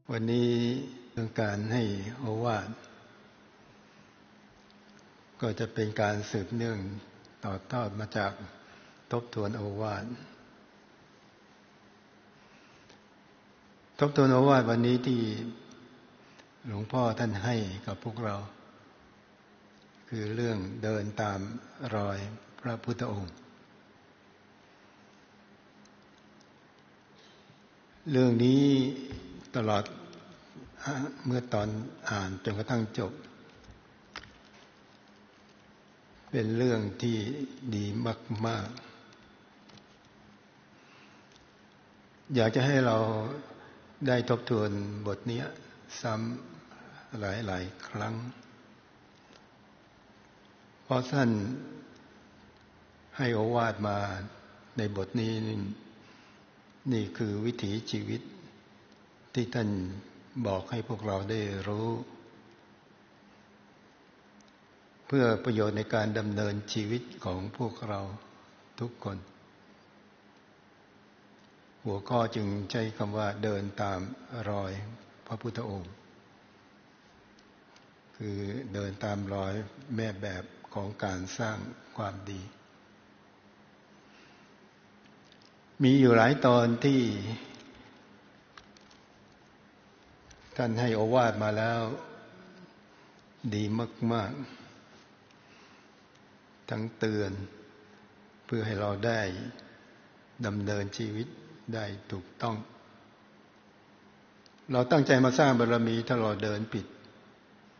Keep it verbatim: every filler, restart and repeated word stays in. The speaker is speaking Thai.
วันนี้เรื่องการให้โอวาทก็จะเป็นการสืบเนื่องต่อทอดมาจากทบทวนโอวาททบทวนโอวาทวันนี้ที่หลวงพ่อท่านให้กับพวกเราคือเรื่องเดินตามรอยพระพุทธองค์เรื่องนี้ตลอดเมื่อตอนอ่านจนกระทั่งจบเป็นเรื่องที่ดีมากๆอยากจะให้เราได้ทบทวนบทนี้ซ้ำหลายๆครั้งเพราะท่านให้โอวาทมาในบทนี้นี่คือวิถีชีวิตที่ท่านบอกให้พวกเราได้รู้เพื่อประโยชน์ในการดำเนินชีวิตของพวกเราทุกคนหัวข้อจึงใช้คำว่าเดินตามรอยพระพุทธองค์คือเดินตามรอยแม่แบบของการสร้างความดีมีอยู่หลายตอนที่ท่านให้โอวาทมาแล้วดีมากๆทั้งเตือนเพื่อให้เราได้ดำเนินชีวิตได้ถูกต้องเราตั้งใจมาสร้างบารมีถ้าเราเดินผิด